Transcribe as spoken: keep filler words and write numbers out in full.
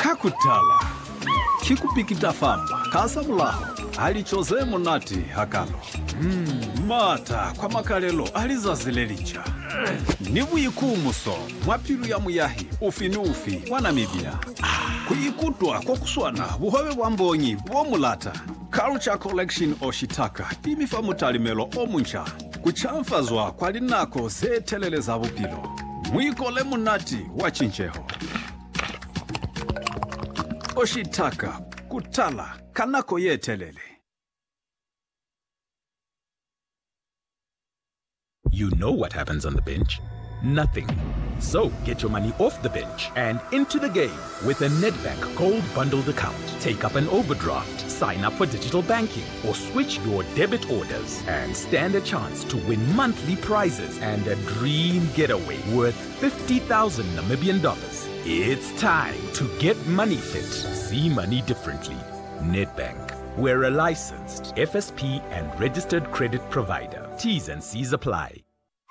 Hakutala. Kikupikita famba. Kasa mulaho. Alichoze monati hakalo. Mm. Mata kwa makalelo alizazilelicha. Nivu yikumuso. Mwapiru ya muyahi. Ufinufi. Wanamibia. Kuyikutwa kwa kuswana. Buhowe wambonyi. Womulata. Culture Collection Oshitaka. Imifa mutalimelo omuncha. Kuchamfazwa kwa linako ze telele za bupilo. Mwikole munati wachincheho. Oshitaka. Kutala. Kanako ye telele. You know what happens on the bench? Nothing. So get your money off the bench and into the game with a Nedbank Gold Bundled account. Take up an overdraft, sign up for digital banking, or switch your debit orders and stand a chance to win monthly prizes and a dream getaway worth fifty thousand Namibian dollars. It's time to get money fit. See money differently. Nedbank. We're a licensed F S P and registered credit provider. T's and C's apply.